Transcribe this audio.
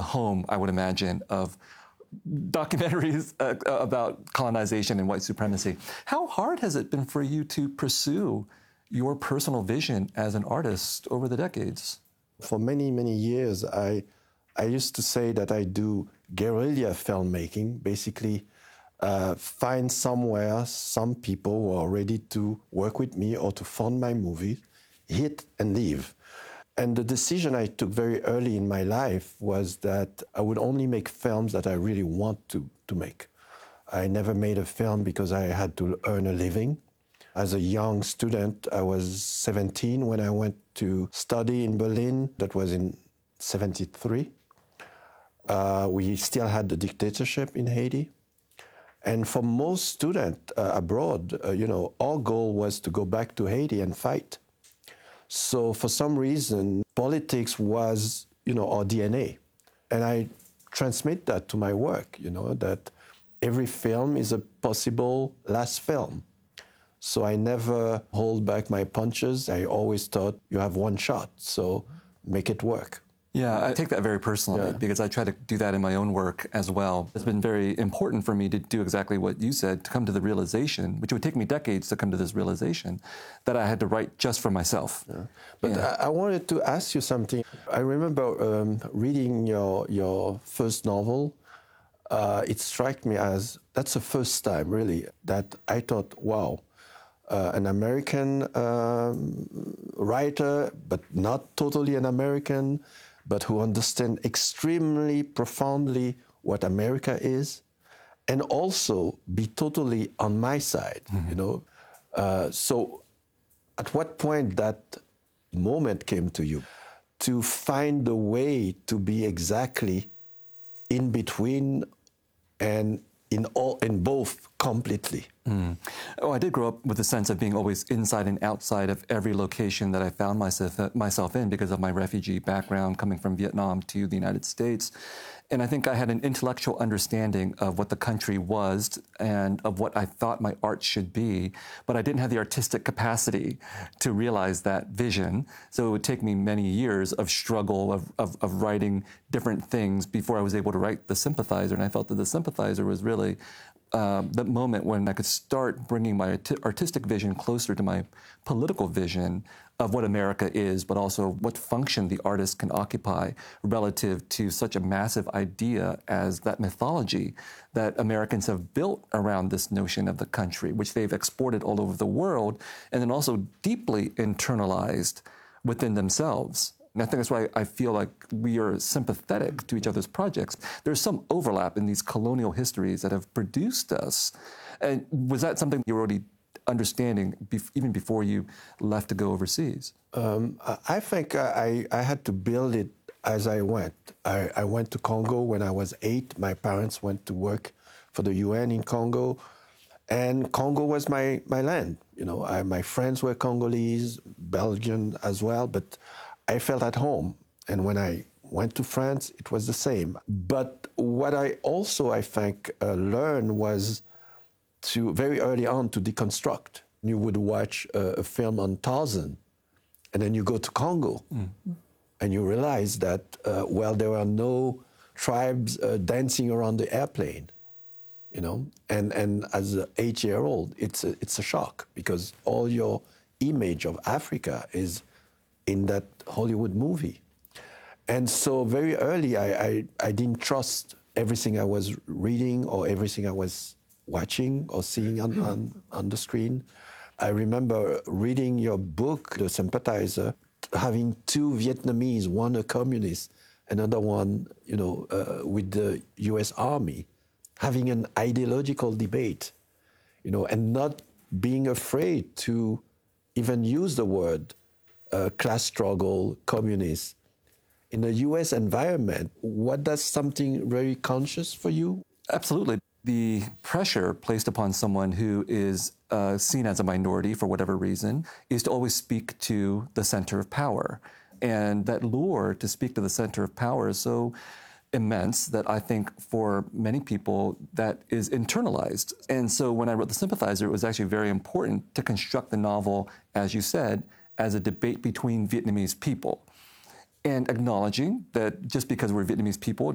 home, I would imagine, of documentaries about colonization and white supremacy. How hard has it been for you to pursue your personal vision as an artist over the decades? For many, many years, I used to say that I do guerrilla filmmaking, basically find somewhere some people who are ready to work with me or to fund my movies, hit and leave. And the decision I took very early in my life was that I would only make films that I really want to make. I never made a film because I had to earn a living. As a young student, I was 17 when I went to study in Berlin. That was in 73. We still had the dictatorship in Haiti. And for most students abroad, our goal was to go back to Haiti and fight. So for some reason, politics was, our DNA. And I transmit that to my work, that every film is a possible last film. So I never hold back my punches. I always thought you have one shot, so make it work. Yeah, I take that very personally because I try to do that in my own work as well. It's been very important for me to do exactly what you said, to come to the realization, which would take me decades to come to this realization, that I had to write just for myself. Yeah. But I wanted to ask you something. I remember reading your first novel. It struck me as, that's the first time, really, that I thought, wow, an American writer, but not totally an American, but who understand extremely profoundly what America is, and also be totally on my side, So at what point that moment came to you to find a way to be exactly in between and in both completely? Oh, I did grow up with a sense of being always inside and outside of every location that I found myself in because of my refugee background coming from Vietnam to the United States. And I think I had an intellectual understanding of what the country was and of what I thought my art should be, but I didn't have the artistic capacity to realize that vision. So it would take me many years of struggle, of writing different things before I was able to write The Sympathizer. And I felt that The Sympathizer was really the moment when I could start bringing my artistic vision closer to my political vision of what America is, but also what function the artist can occupy relative to such a massive idea as that mythology that Americans have built around this notion of the country, which they've exported all over the world, and then also deeply internalized within themselves. And I think that's why I feel like we are sympathetic to each other's projects. There's some overlap in these colonial histories that have produced us. And was that something you were already understanding even before you left to go overseas? I think I had to build it as I went. I went to Congo when I was 8. My parents went to work for the UN in Congo. And Congo was my land. My friends were Congolese, Belgian as well, but I felt at home. And when I went to France, it was the same. But what I also, I think, learned was to, very early on, to deconstruct. You would watch a film on Tarzan, and then you go to Congo, and you realize that, there are no tribes dancing around the airplane, And as an 8-year-old, it's a shock, because all your image of Africa is in that Hollywood movie. And so very early, I didn't trust everything I was reading or everything I was watching or seeing on the screen. I remember reading your book, The Sympathizer, having 2 Vietnamese, one a communist, another one, with the US Army, having an ideological debate, and not being afraid to even use the word class struggle, communist. In the US environment, was that something very conscious for you? Absolutely. The pressure placed upon someone who is seen as a minority for whatever reason is to always speak to the center of power. And that lure to speak to the center of power is so immense that I think for many people that is internalized. And so when I wrote The Sympathizer, it was actually very important to construct the novel, as you said, as a debate between Vietnamese people. And acknowledging that just because we're Vietnamese people